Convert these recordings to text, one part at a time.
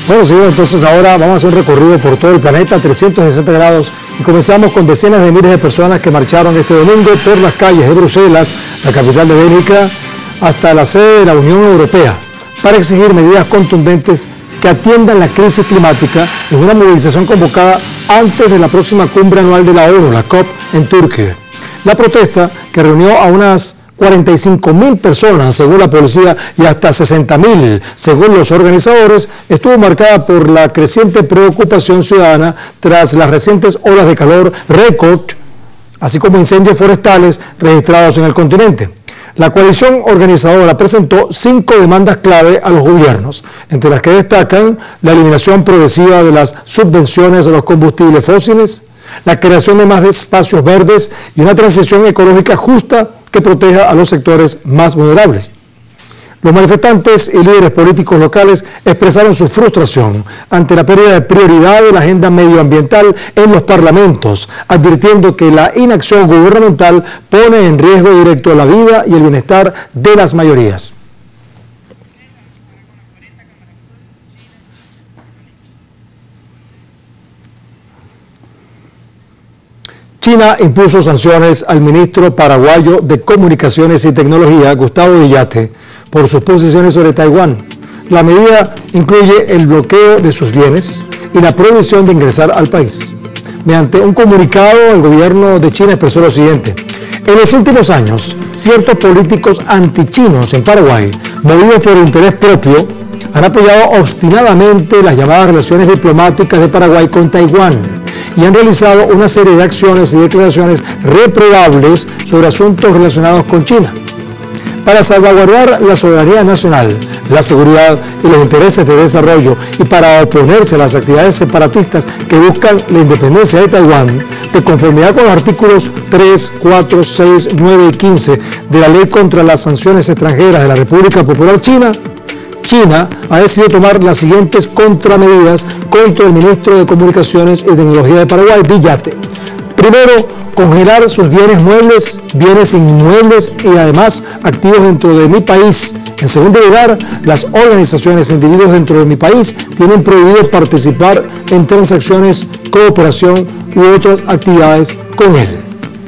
Bueno, señor, entonces ahora vamos a hacer un recorrido por todo el planeta, 360 grados, y comenzamos con decenas de miles de personas que marcharon este domingo por las calles de Bruselas, la capital de Bélgica, hasta la sede de la Unión Europea, para exigir medidas contundentes que atiendan la crisis climática en una movilización convocada antes de la próxima cumbre anual de la ONU, la COP, en Turquía. La protesta, que reunió a unas 45.000 personas según la policía y hasta 60.000 según los organizadores, estuvo marcada por la creciente preocupación ciudadana tras las recientes olas de calor récord, así como incendios forestales registrados en el continente. La coalición organizadora presentó 5 demandas clave a los gobiernos, entre las que destacan la eliminación progresiva de las subvenciones a los combustibles fósiles, la creación de más espacios verdes y una transición ecológica justa que proteja a los sectores más vulnerables. Los manifestantes y líderes políticos locales expresaron su frustración ante la pérdida de prioridad de la agenda medioambiental en los parlamentos, advirtiendo que la inacción gubernamental pone en riesgo directo la vida y el bienestar de las mayorías. China impuso sanciones al ministro paraguayo de Comunicaciones y Tecnología, Gustavo Villate, por sus posiciones sobre Taiwán. La medida incluye el bloqueo de sus bienes y la prohibición de ingresar al país. Mediante un comunicado, el gobierno de China expresó lo siguiente: en los últimos años, ciertos políticos antichinos en Paraguay, movidos por interés propio, han apoyado obstinadamente las llamadas relaciones diplomáticas de Paraguay con Taiwán y han realizado una serie de acciones y declaraciones reprobables sobre asuntos relacionados con China. Para salvaguardar la soberanía nacional, la seguridad y los intereses de desarrollo y para oponerse a las actividades separatistas que buscan la independencia de Taiwán, de conformidad con los artículos 3, 4, 6, 9 y 15 de la Ley contra las Sanciones Extranjeras de la República Popular China, China ha decidido tomar las siguientes contramedidas contra el ministro de Comunicaciones y Tecnología de Paraguay, Villate. Primero, congelar sus bienes muebles, bienes inmuebles y además activos dentro de mi país. En segundo lugar, las organizaciones e individuos dentro de mi país tienen prohibido participar en transacciones, cooperación u otras actividades con él.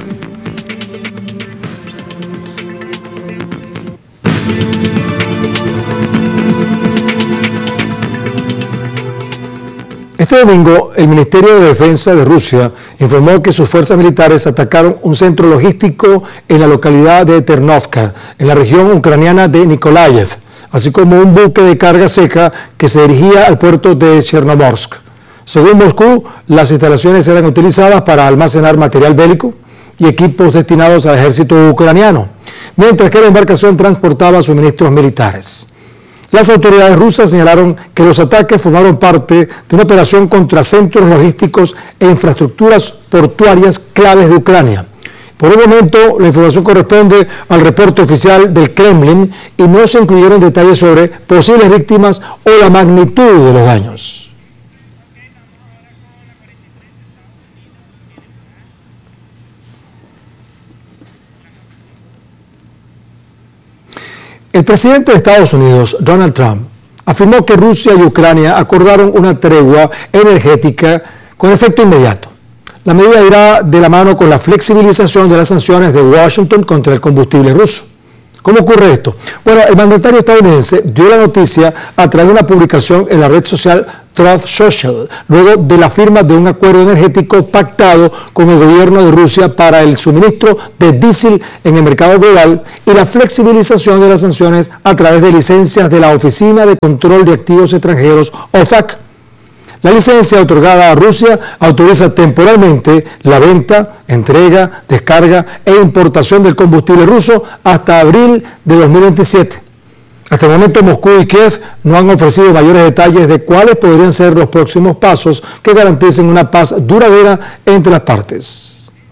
Este domingo, el Ministerio de Defensa de Rusia informó que sus fuerzas militares atacaron un centro logístico en la localidad de Ternovka, en la región ucraniana de Nikolaev, así como un buque de carga seca que se dirigía al puerto de Chernomorsk. Según Moscú, las instalaciones eran utilizadas para almacenar material bélico y equipos destinados al ejército ucraniano, mientras que la embarcación transportaba suministros militares. Las autoridades rusas señalaron que los ataques formaron parte de una operación contra centros logísticos e infraestructuras portuarias claves de Ucrania. Por el momento, la información corresponde al reporte oficial del Kremlin y no se incluyeron detalles sobre posibles víctimas o la magnitud de los daños. El presidente de Estados Unidos, Donald Trump, afirmó que Rusia y Ucrania acordaron una tregua energética con efecto inmediato. La medida irá de la mano con la flexibilización de las sanciones de Washington contra el combustible ruso. ¿Cómo ocurre esto? Bueno, el mandatario estadounidense dio la noticia a través de una publicación en la red social Truth Social, luego de la firma de un acuerdo energético pactado con el gobierno de Rusia para el suministro de diésel en el mercado global y la flexibilización de las sanciones a través de licencias de la Oficina de Control de Activos Extranjeros, OFAC. La licencia otorgada a Rusia autoriza temporalmente la venta, entrega, descarga e importación del combustible ruso hasta abril de 2027. Hasta el momento, Moscú y Kiev no han ofrecido mayores detalles de cuáles podrían ser los próximos pasos que garanticen una paz duradera entre las partes.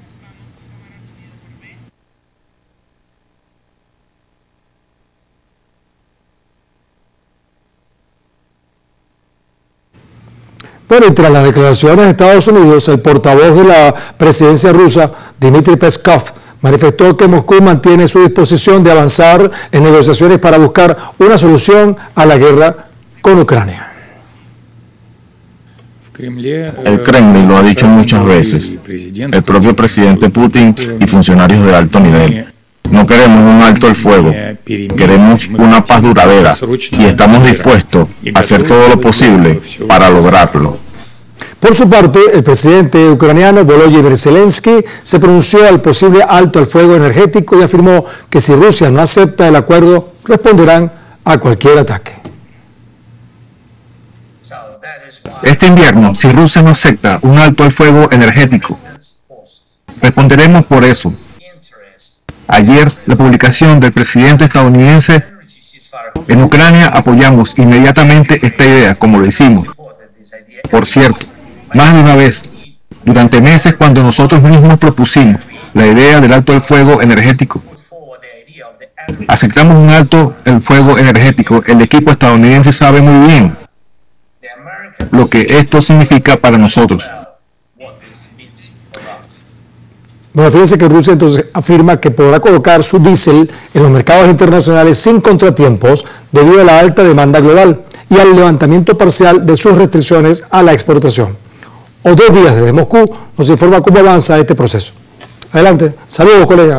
Bueno, y tras las declaraciones de Estados Unidos, el portavoz de la presidencia rusa, Dmitry Peskov, manifestó que Moscú mantiene su disposición de avanzar en negociaciones para buscar una solución a la guerra con Ucrania. El Kremlin lo ha dicho muchas veces, el propio presidente Putin y funcionarios de alto nivel. No queremos un alto al fuego, queremos una paz duradera y estamos dispuestos a hacer todo lo posible para lograrlo. Por su parte, el presidente ucraniano Volodymyr Zelensky se pronunció al posible alto al fuego energético y afirmó que si Rusia no acepta el acuerdo, responderán a cualquier ataque. Este invierno, si Rusia no acepta un alto al fuego energético, responderemos por eso. Ayer, la publicación del presidente estadounidense en Ucrania, apoyamos inmediatamente esta idea, como lo hicimos. Por cierto, más de una vez, durante meses cuando nosotros mismos propusimos la idea del alto al fuego energético, aceptamos un alto al fuego energético. El equipo estadounidense sabe muy bien lo que esto significa para nosotros. Bueno, fíjense que Rusia entonces afirma que podrá colocar su diésel en los mercados internacionales sin contratiempos debido a la alta demanda global y al levantamiento parcial de sus restricciones a la exportación. Oded Díaz desde Moscú nos informa cómo avanza este proceso. Adelante. Saludos, colega.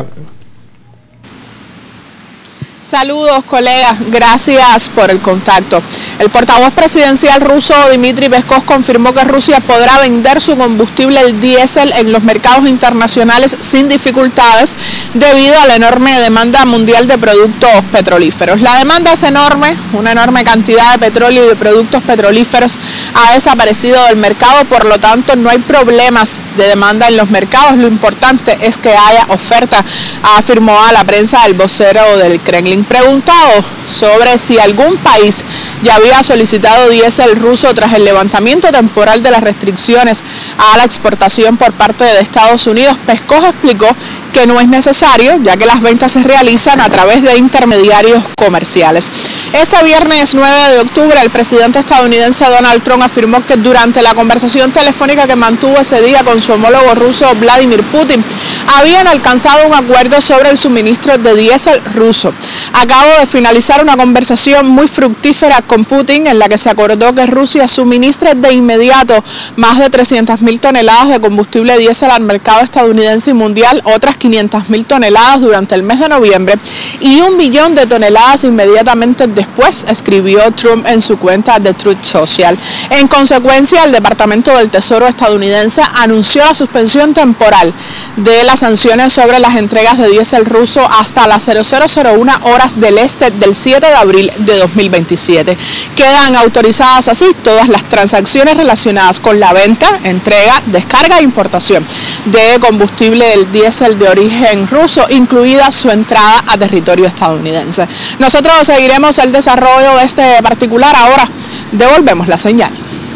Saludos, colegas. Gracias por el contacto. El portavoz presidencial ruso Dmitry Peskov confirmó que Rusia podrá vender su combustible, el diésel, en los mercados internacionales sin dificultades debido a la enorme demanda mundial de productos petrolíferos. La demanda es enorme, una enorme cantidad de petróleo y de productos petrolíferos ha desaparecido del mercado, por lo tanto no hay problemas de demanda en los mercados. Lo importante es que haya oferta, afirmó a la prensa el vocero del Kremlin. Preguntado sobre si algún país ya había solicitado diésel ruso tras el levantamiento temporal de las restricciones a la exportación por parte de Estados Unidos, Peskov explicó que no es necesario, ya que las ventas se realizan a través de intermediarios comerciales. Este viernes 9 de octubre, el presidente estadounidense Donald Trump afirmó que durante la conversación telefónica que mantuvo ese día con su homólogo ruso Vladimir Putin, habían alcanzado un acuerdo sobre el suministro de diésel ruso. Acabo de finalizar una conversación muy fructífera con Putin en la que se acordó que Rusia suministre de inmediato más de 300.000 toneladas de combustible diésel al mercado estadounidense y mundial, otras 500.000 toneladas durante el mes de noviembre y 1 millón de toneladas inmediatamente después, escribió Trump en su cuenta de Truth Social. En consecuencia, el Departamento del Tesoro estadounidense anunció la suspensión temporal de las sanciones sobre las entregas de diésel ruso hasta las 0001 horas del este del 7 de abril de 2027. Quedan autorizadas así todas las transacciones relacionadas con la venta, entrega, descarga e importación de combustible del diésel de origen ruso, incluida su entrada a territorio estadounidense. Nosotros seguiremos el desarrollo de este particular. Ahora devolvemos la señal.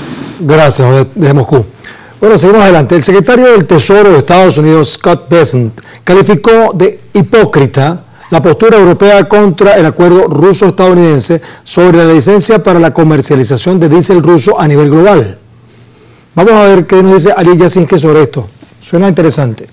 Gracias, desde Moscú. Bueno, seguimos adelante. El secretario del Tesoro de Estados Unidos, Scott Bessent, calificó de hipócrita la postura europea contra el acuerdo ruso-estadounidense sobre la licencia para la comercialización de diésel ruso a nivel global. Vamos a ver qué nos dice Ali Yasinski sobre esto. Suena interesante.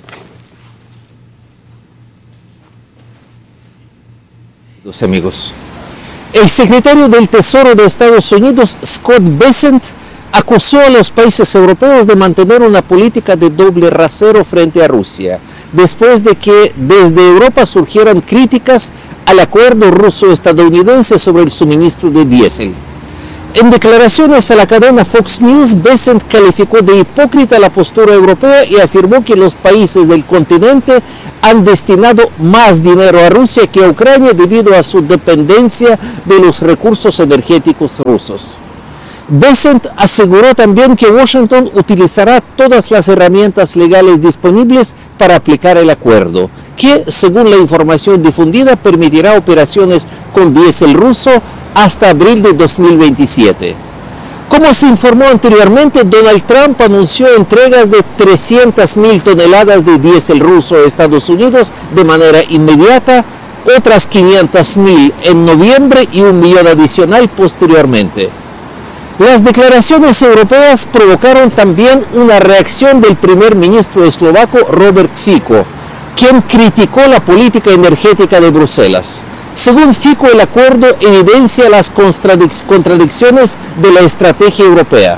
Los amigos. El secretario del Tesoro de Estados Unidos, Scott Bessent, acusó a los países europeos de mantener una política de doble rasero frente a Rusia, después de que desde Europa surgieran críticas al acuerdo ruso-estadounidense sobre el suministro de diésel. En declaraciones a la cadena Fox News, Bessent calificó de hipócrita la postura europea y afirmó que los países del continente han destinado más dinero a Rusia que a Ucrania debido a su dependencia de los recursos energéticos rusos. Bessent aseguró también que Washington utilizará todas las herramientas legales disponibles para aplicar el acuerdo, que, según la información difundida, permitirá operaciones con diésel ruso hasta abril de 2027. Como se informó anteriormente, Donald Trump anunció entregas de 300.000 toneladas de diésel ruso a Estados Unidos de manera inmediata, otras 500.000 en noviembre y 1 millón adicional posteriormente. Las declaraciones europeas provocaron también una reacción del primer ministro eslovaco Robert Fico, quien criticó la política energética de Bruselas. Según Fico, el acuerdo evidencia las contradicciones de la estrategia europea.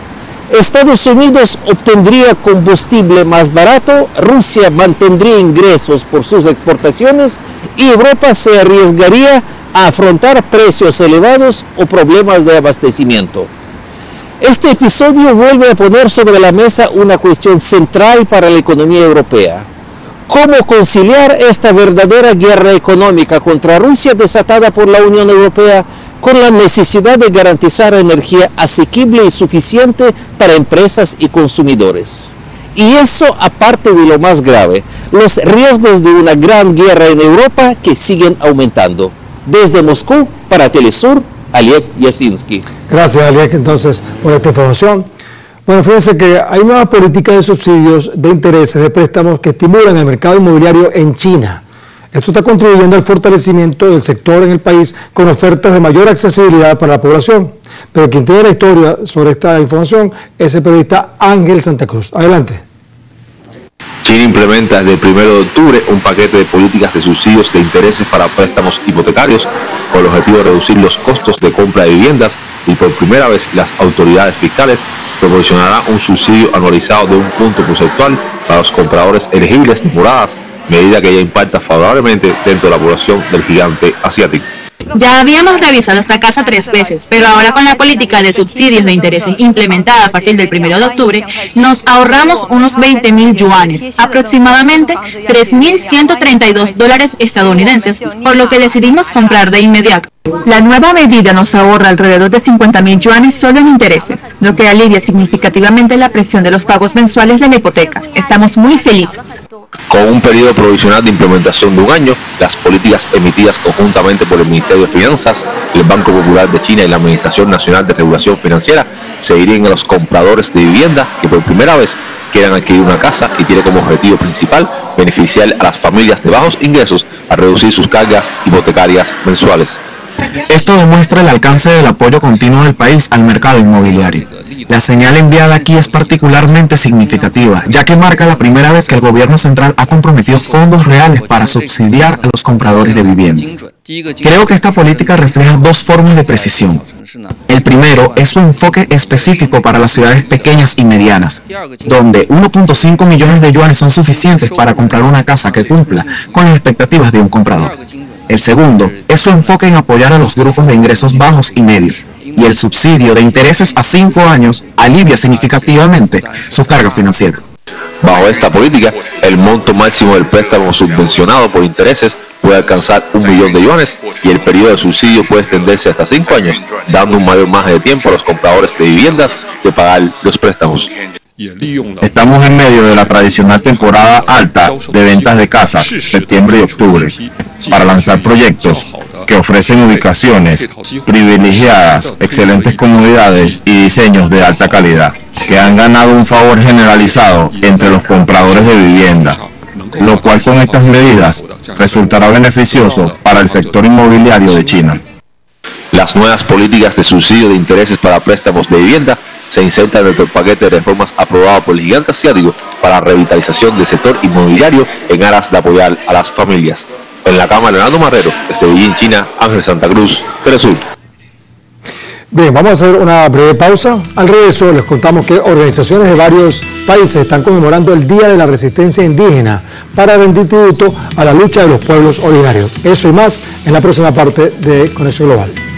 Estados Unidos obtendría combustible más barato, Rusia mantendría ingresos por sus exportaciones y Europa se arriesgaría a afrontar precios elevados o problemas de abastecimiento. Este episodio vuelve a poner sobre la mesa una cuestión central para la economía europea. ¿Cómo conciliar esta verdadera guerra económica contra Rusia desatada por la Unión Europea con la necesidad de garantizar energía asequible y suficiente para empresas y consumidores? Y eso aparte de lo más grave, los riesgos de una gran guerra en Europa que siguen aumentando. Desde Moscú, para Telesur, Aliek Yasinski. Gracias, Aliek, entonces, por esta información. Bueno, fíjense que hay nuevas políticas de subsidios de intereses de préstamos que estimulan el mercado inmobiliario en China. Esto está contribuyendo al fortalecimiento del sector en el país con ofertas de mayor accesibilidad para la población. Pero quien tiene la historia sobre esta información es el periodista Ángel Santa Cruz. Adelante. China implementa desde el 1 de octubre un paquete de políticas de subsidios de intereses para préstamos hipotecarios con el objetivo de reducir los costos de compra de viviendas y por primera vez las autoridades fiscales proporcionarán un subsidio anualizado de 1 punto porcentual para los compradores elegibles de moradas, medida que ya impacta favorablemente dentro de la población del gigante asiático. Ya habíamos revisado esta casa 3 veces, pero ahora con la política de subsidios de intereses implementada a partir del 1 de octubre, nos ahorramos unos 20.000 yuanes, aproximadamente $3.132 estadounidenses, por lo que decidimos comprar de inmediato. La nueva medida nos ahorra alrededor de 50.000 yuanes solo en intereses, lo que alivia significativamente la presión de los pagos mensuales de la hipoteca. Estamos muy felices. Con un periodo provisional de implementación de 1 año, las políticas emitidas conjuntamente por el Ministerio de Finanzas, el Banco Popular de China y la Administración Nacional de Regulación Financiera seguirían a los compradores de vivienda que por primera vez quieran adquirir una casa y tiene como objetivo principal beneficiar a las familias de bajos ingresos a reducir sus cargas hipotecarias mensuales. Esto demuestra el alcance del apoyo continuo del país al mercado inmobiliario. La señal enviada aquí es particularmente significativa, ya que marca la primera vez que el gobierno central ha comprometido fondos reales para subsidiar a los compradores de vivienda. Creo que esta política refleja 2 formas de precisión. El primero es su enfoque específico para las ciudades pequeñas y medianas, donde 1.5 millones de yuanes son suficientes para comprar una casa que cumpla con las expectativas de un comprador. El segundo es su enfoque en apoyar a los grupos de ingresos bajos y medios, y el subsidio de intereses a 5 años alivia significativamente su carga financiera. Bajo esta política, el monto máximo del préstamo subvencionado por intereses puede alcanzar 1 millón de yuanes y el periodo de subsidio puede extenderse hasta 5 años, dando un mayor margen de tiempo a los compradores de viviendas de pagar los préstamos. Estamos en medio de la tradicional temporada alta de ventas de casas, septiembre y octubre, para lanzar proyectos que ofrecen ubicaciones privilegiadas, excelentes comodidades y diseños de alta calidad, que han ganado un favor generalizado entre los compradores de vivienda, lo cual con estas medidas resultará beneficioso para el sector inmobiliario de China. Las nuevas políticas de subsidio de intereses para préstamos de vivienda se insertan dentro del paquete de reformas aprobado por el gigante asiático para la revitalización del sector inmobiliario en aras de apoyar a las familias. En la cámara, Leonardo Marrero, desde Beijing, China, Ángel Santa Cruz, Telesur. Bien, vamos a hacer una breve pausa. Al regreso les contamos que organizaciones de varios países están conmemorando el Día de la Resistencia Indígena para rendir tributo a la lucha de los pueblos originarios. Eso y más en la próxima parte de Conexión Global.